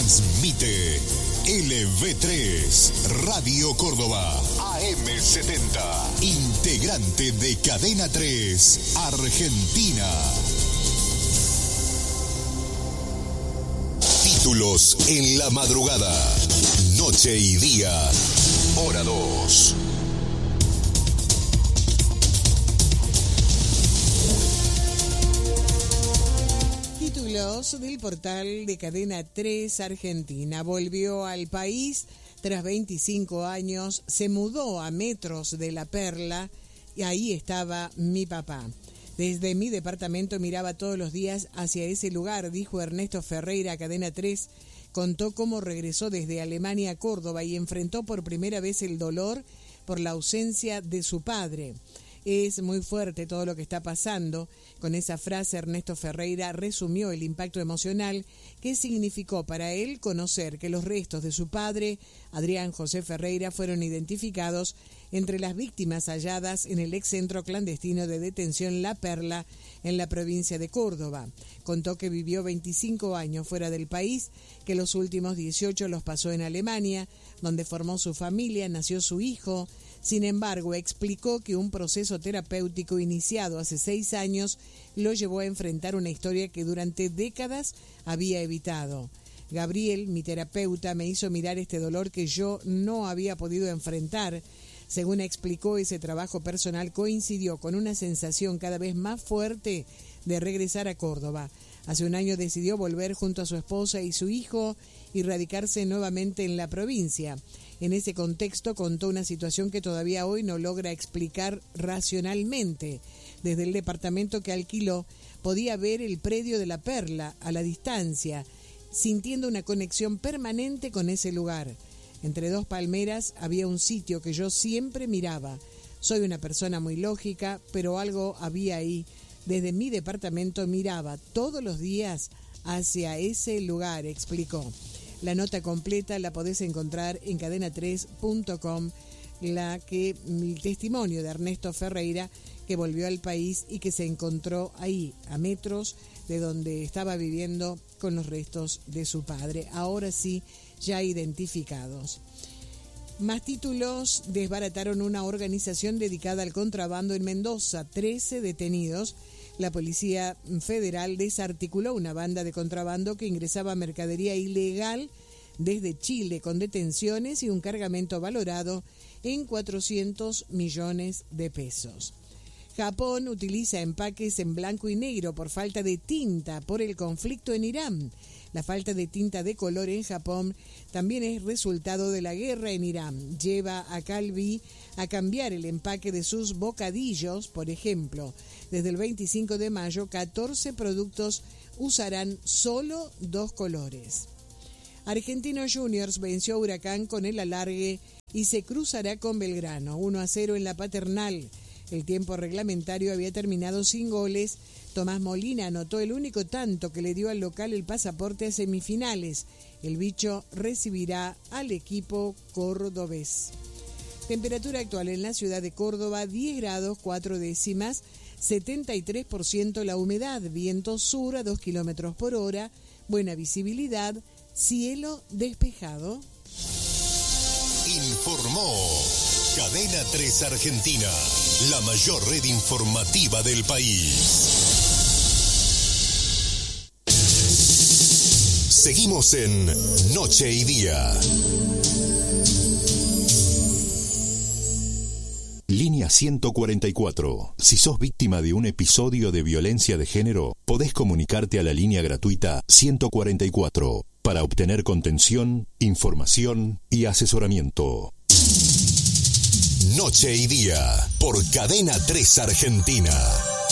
Transmite LV3 Radio Córdoba AM70, integrante de Cadena 3 Argentina. Títulos en la madrugada, noche y día, hora 2. Títulos del portal de Cadena 3 Argentina. Volvió al país tras 25 años, se mudó a metros de La Perla y ahí estaba mi papá. Desde mi departamento miraba todos los días hacia ese lugar, dijo Ernesto Ferreira a Cadena 3. Contó cómo regresó desde Alemania a Córdoba y enfrentó por primera vez el dolor por la ausencia de su padre. Es muy fuerte todo lo que está pasando. Con esa frase, Ernesto Ferreira resumió el impacto emocional que significó para él conocer que los restos de su padre, Adrián José Ferreira, fueron identificados entre las víctimas halladas en el ex centro clandestino de detención La Perla, en la provincia de Córdoba. Contó que vivió 25 años fuera del país, que los últimos 18 los pasó en Alemania, donde formó su familia, nació su hijo. Sin embargo, explicó que un proceso terapéutico iniciado hace 6 años lo llevó a enfrentar una historia que durante décadas había evitado. Gabriel, mi terapeuta, me hizo mirar este dolor que yo no había podido enfrentar. Según explicó, ese trabajo personal coincidió con una sensación cada vez más fuerte de regresar a Córdoba. Hace un año decidió volver junto a su esposa y su hijo y radicarse nuevamente en la provincia. En ese contexto contó una situación que todavía hoy no logra explicar racionalmente. Desde el departamento que alquiló podía ver el predio de La Perla a la distancia, sintiendo una conexión permanente con ese lugar. Entre dos palmeras había un sitio que yo siempre miraba. Soy una persona muy lógica, pero algo había ahí. Desde mi departamento miraba todos los días hacia ese lugar, explicó. La nota completa la podés encontrar en cadena3.com, el testimonio de Ernesto Ferreira, que volvió al país y que se encontró ahí, a metros de donde estaba viviendo, con los restos de su padre, ahora sí ya identificados. Más títulos: desbarataron una organización dedicada al contrabando en Mendoza, 13 detenidos. La Policía Federal desarticuló una banda de contrabando que ingresaba mercadería ilegal desde Chile, con detenciones y un cargamento valorado en 400 millones de pesos. Japón utiliza empaques en blanco y negro por falta de tinta por el conflicto en Irán. La falta de tinta de color en Japón también es resultado de la guerra en Irán. Lleva a Calvi a cambiar el empaque de sus bocadillos, por ejemplo. Desde el 25 de mayo, 14 productos usarán solo 2 colores. Argentinos Juniors venció a Huracán con el alargue y se cruzará con Belgrano, 1-0 en la Paternal. El tiempo reglamentario había terminado sin goles. Tomás Molina anotó el único tanto que le dio al local el pasaporte a semifinales. El bicho recibirá al equipo cordobés. Temperatura actual en la ciudad de Córdoba, 10 grados 4 décimas, 73% la humedad, viento sur a 2 kilómetros por hora, buena visibilidad, cielo despejado. Informó Cadena 3 Argentina, la mayor red informativa del país. Seguimos en Noche y Día. Línea 144. Si sos víctima de un episodio de violencia de género, podés comunicarte a la línea gratuita 144 para obtener contención, información y asesoramiento. Noche y Día por Cadena 3 Argentina.